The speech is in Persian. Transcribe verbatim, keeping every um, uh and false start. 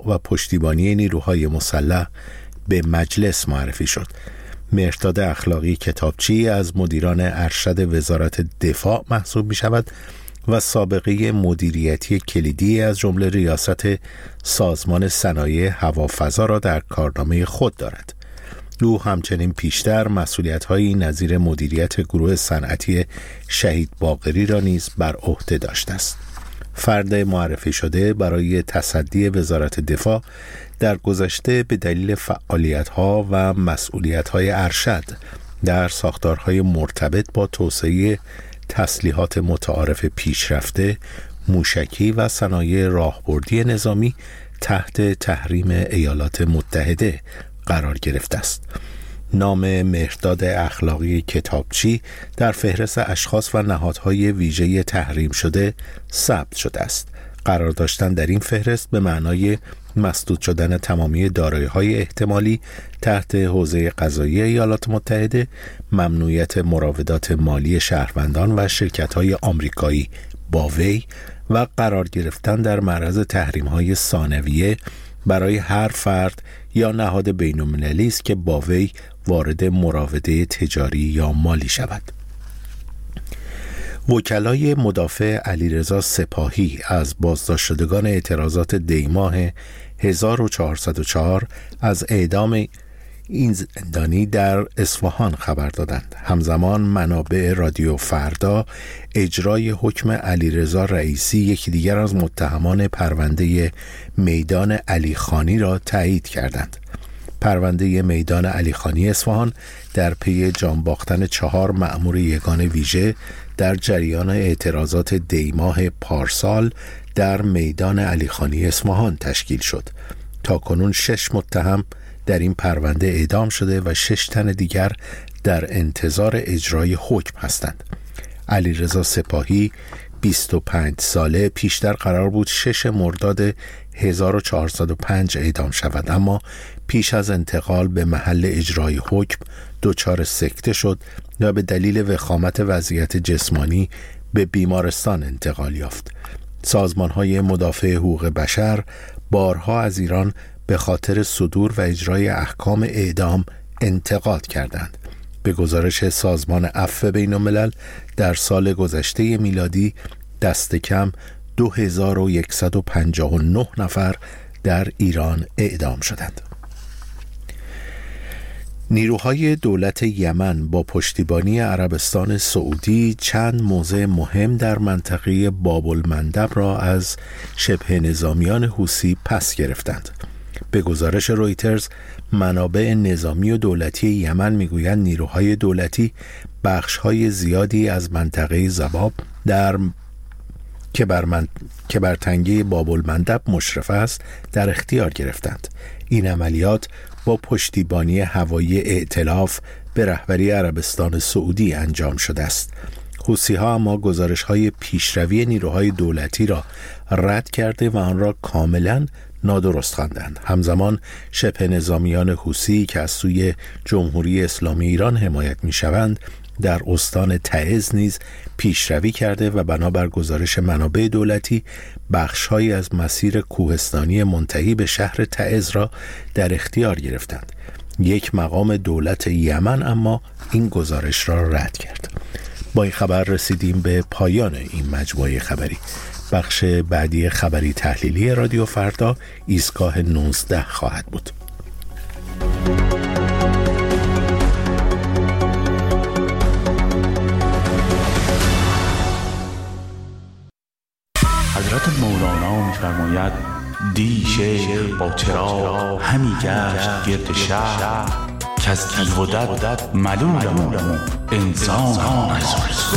و پشتیبانی نیروهای مسلح به مجلس معرفی شد. مهرداد اخلاقی کتابچی از مدیران ارشد وزارت دفاع محسوب می شود و سابقه مدیریتی کلیدی از جمله ریاست سازمان صنایع هوافضا را در کارنامه خود دارد. او همچنین پیشتر مسئولیت‌هایی نظیر مدیریت گروه صنعتی شهید باقری را نیز بر عهده داشته است. فرد معرفی شده برای تصدی وزارت دفاع در گذشته به دلیل فعالیت‌ها و مسئولیت‌های ارشد در ساختارهای مرتبط با توسعه تسلیحات متعارف پیشرفته، موشکی و صنایع راهبردی نظامی تحت تحریم ایالات متحده قرار گرفته است. نام مهرداد اخلاقی کتابچی در فهرست اشخاص و نهادهای ویژه تحریم شده ثبت شده است. قرار داشتن در این فهرست به معنای مسدود شدن تمامی دارایی‌های احتمالی تحت حوزه قضایی ایالات متحده، ممنوعیت مراودات مالی شهروندان و شرکت‌های آمریکایی با وی و قرار گرفتن در معرض تحریم‌های ثانویه برای هر فرد یا نهاد بین‌المللی است که با وی وارد مراوده تجاری یا مالی شود. وکلای مدافع علیرضا سپاهی از بازداشت شدگان اعتراضات دیماه هزار و چهارصد و چهار از اعدام این زندانی در اصفهان خبر دادند. همزمان منابع رادیو فردا اجرای حکم علیرضا رئیسی، یکی دیگر از متهمان پرونده میدان علیخانی را تایید کردند. پرونده میدان علیخانی اصفهان در پی جان باختن چهار مأمور یگان ویژه در جریان اعتراضات دیماه پارسال در میدان علیخانی اصفهان تشکیل شد. تاکنون شش متهم در این پرونده اعدام شده و شش تن دیگر در انتظار اجرای حکم هستند. علیرضا سپاهی بیست و پنج ساله پیشتر قرار بود شش مرداد هزار و چهارصد و پنج اعدام شود، اما پیش از انتقال به محل اجرای حکم دچار سکته شد و به دلیل وخامت وضعیت جسمانی به بیمارستان انتقال یافت. سازمان‌های مدافع حقوق بشر بارها از ایران به خاطر صدور و اجرای احکام اعدام انتقاد کردند. به گزارش سازمان عفو بین‌الملل در سال گذشته میلادی دست کم دو هزار و صد و پنجاه و نه نفر در ایران اعدام شدند. نیروهای دولت یمن با پشتیبانی عربستان سعودی چند موضع مهم در منطقه باب المندب را از شبه نظامیان حوثی پس گرفتند. به گزارش رویترز، منابع نظامی و دولتی یمن میگویند نیروهای دولتی بخش‌های زیادی از منطقه ضباب در که بر, من... که بر تنگه باب المندب مشرف است در اختیار گرفتند. این عملیات با پشتیبانی هوایی ائتلاف به رهبری عربستان سعودی انجام شده است. حوثی‌ها اما گزارش‌های پیشروی نیروهای دولتی را رد کرده و آن را کاملاً نادرست خواندند. همزمان شبه نظامیان حوثی که از سوی جمهوری اسلامی ایران حمایت می‌شوند در استان تعز نیز پیشروی کرده و بنابر گزارش منابع دولتی بخش‌هایی از مسیر کوهستانی منتهی به شهر تعز را در اختیار گرفتند. یک مقام دولت یمن اما این گزارش را رد کرد. با این خبر رسیدیم به پایان این مجموعه خبری. بخش بعدی خبری تحلیلی رادیو فردا ایستگاه نوزده خواهد بود. حضرت مولانا می‌فرماید دی شیخ با چراغ همی گشت گرد شهر که از کیودت ملولم انسان